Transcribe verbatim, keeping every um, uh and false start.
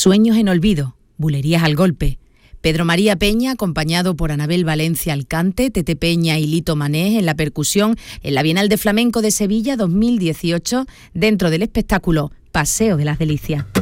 Sueños en olvido, bulerías al golpe. Pedro María Peña, acompañado por Anabel Valencia al cante, Tete Peña y Lito Manés en la percusión, en la Bienal de Flamenco de Sevilla dos mil dieciocho, dentro del espectáculo Paseo de las Delicias.